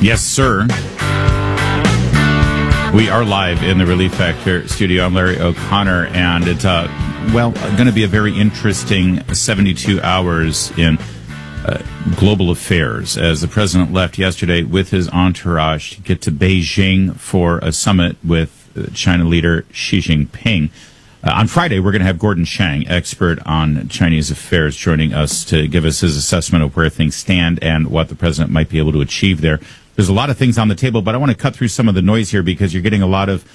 Yes, sir. We are live in the Relief Factor studio. I'm Larry O'Connor, and it's, going to be a very interesting 72 hours in global affairs as the president left yesterday with his entourage to get to Beijing for a summit with China leader Xi Jinping. On Friday, we're going to have Gordon Chang, expert on Chinese affairs, joining us to give us his assessment of where things stand and what the president might be able to achieve there. There's a lot of things on the table, but I want to cut through some of the noise here because you're getting a lot of,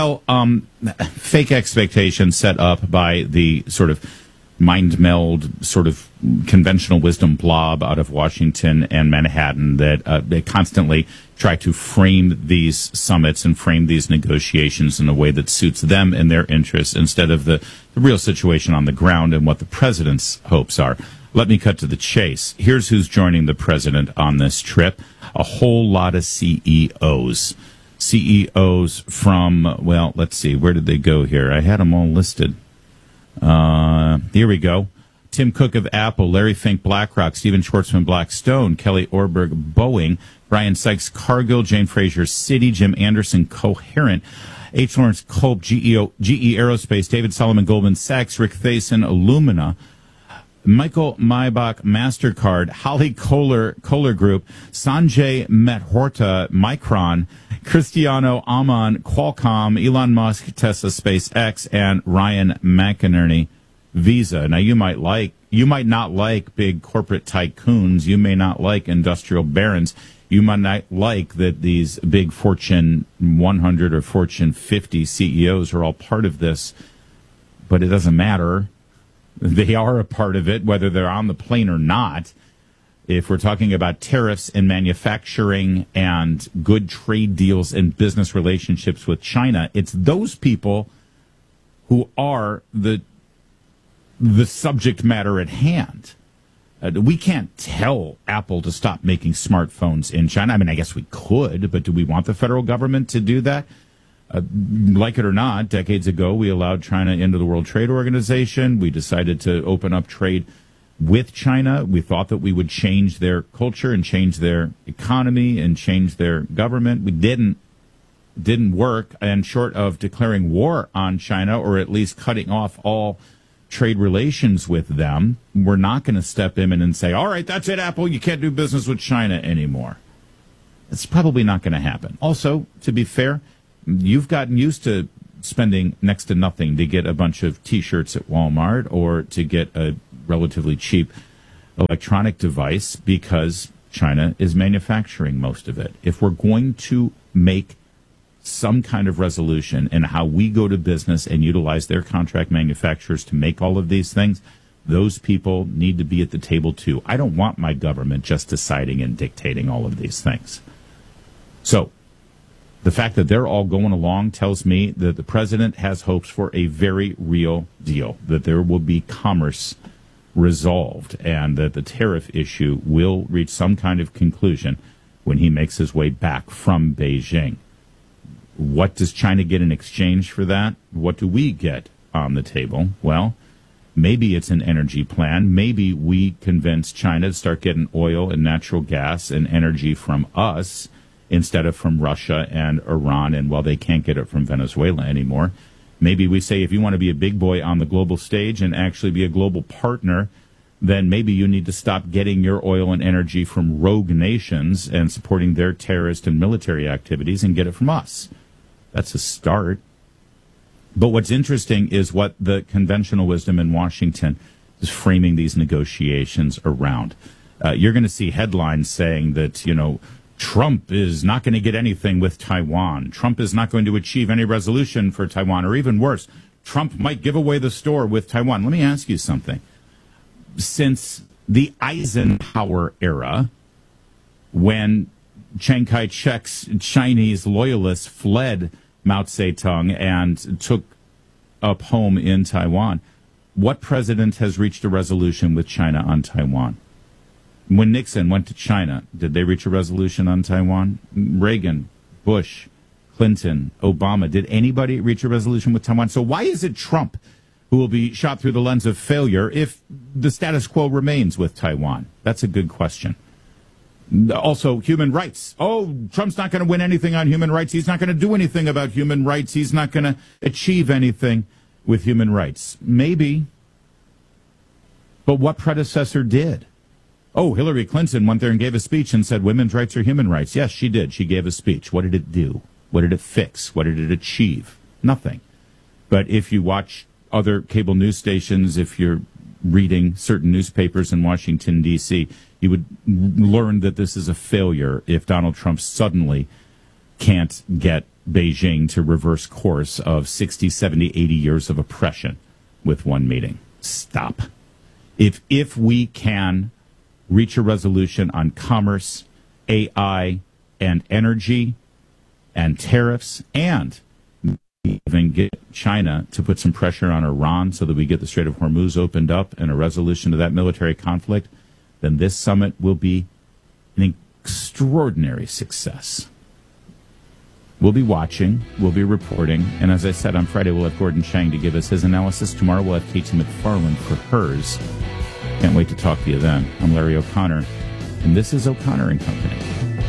fake expectations set up by the sort of mind meld, sort of conventional wisdom blob out of Washington and Manhattan that they constantly try to frame these summits and frame these negotiations in a way that suits them and their interests instead of the real situation on the ground and what the president's hopes are. Let me cut to the chase. Here's who's joining the president on this trip. A whole lot of CEOs. CEOs from, let's see, where did they go here? I had them all listed. Here we go. Tim Cook of Apple, Larry Fink, BlackRock, Steven Schwartzman, Blackstone, Kelly Orberg, Boeing, Brian Sykes, Cargill, Jane Fraser, Citi, Jim Anderson, Coherent, H. Lawrence Culp, GE Aerospace, David Solomon, Goldman Sachs, Rick Thason, Illumina, Michael Maybach, MasterCard, Holly Kohler Group, Sanjay Mehrotra, Micron, Cristiano Amon, Qualcomm, Elon Musk, Tesla, SpaceX, and Ryan McInerney, Visa. Now, you might not like big corporate tycoons. You may not like industrial barons. You might not like that these big Fortune 100 or Fortune 50 CEOs are all part of this, but it doesn't matter. They are a part of it, whether they're on the plane or not. If we're talking about tariffs and manufacturing and good trade deals and business relationships with China, it's those people who are the subject matter at hand. We can't tell Apple to stop making smartphones in China. I mean, I guess we could, but do we want the federal government to do that? Like it or not, decades ago, we allowed China into the World Trade Organization. We decided to open up trade with China. We thought that we would change their culture and change their economy and change their government. We didn't. It didn't work. And short of declaring war on China or at least cutting off all trade relations with them, we're not going to step in and say, all right, that's it, Apple, you can't do business with China anymore. It's probably not going to happen. Also, to be fair, you've gotten used to spending next to nothing to get a bunch of T-shirts at Walmart or to get a relatively cheap electronic device because China is manufacturing most of it. If we're going to make some kind of resolution in how we go to business and utilize their contract manufacturers to make all of these things, those people need to be at the table too. I don't want my government just deciding and dictating all of these things. So the fact that they're all going along tells me that the president has hopes for a very real deal, that there will be commerce resolved, and that the tariff issue will reach some kind of conclusion when he makes his way back from Beijing. What does China get in exchange for that? What do we get on the table? Well, maybe it's an energy plan. Maybe we convince China to start getting oil and natural gas and energy from us instead of from Russia and Iran, and they can't get it from Venezuela anymore. Maybe we say, if you want to be a big boy on the global stage and actually be a global partner, then maybe you need to stop getting your oil and energy from rogue nations and supporting their terrorist and military activities and get it from us. That's a start. But what's interesting is what the conventional wisdom in Washington is framing these negotiations around. You're going to see headlines saying that, Trump is not going to get anything with Taiwan. Trump is not going to achieve any resolution for Taiwan, or even worse, Trump might give away the store with Taiwan. Let me ask you something. Since the Eisenhower era, when Chiang Kai-shek's Chinese loyalists fled Mao Zedong and took up home in Taiwan, what president has reached a resolution with China on Taiwan? When Nixon went to China, did they reach a resolution on Taiwan? Reagan, Bush, Clinton, Obama, did anybody reach a resolution with Taiwan? So why is it Trump who will be shot through the lens of failure if the status quo remains with Taiwan? That's a good question. Also, human rights. Oh, Trump's not going to win anything on human rights. He's not going to do anything about human rights. He's not going to achieve anything with human rights. Maybe. But what predecessor did? Oh, Hillary Clinton went there and gave a speech and said women's rights are human rights. Yes, she did. She gave a speech. What did it do? What did it fix? What did it achieve? Nothing. But if you watch other cable news stations, if you're reading certain newspapers in Washington, D.C., you would learn that this is a failure if Donald Trump suddenly can't get Beijing to reverse course of 60, 70, 80 years of oppression with one meeting. Stop. If we can reach a resolution on commerce, AI, and energy, and tariffs, and even get China to put some pressure on Iran so that we get the Strait of Hormuz opened up and a resolution to that military conflict, then this summit will be an extraordinary success. We'll be watching, we'll be reporting, and as I said, on Friday we'll have Gordon Chang to give us his analysis. Tomorrow we'll have Katie McFarland for hers. Can't wait to talk to you then. I'm Larry O'Connor, and this is O'Connor and Company.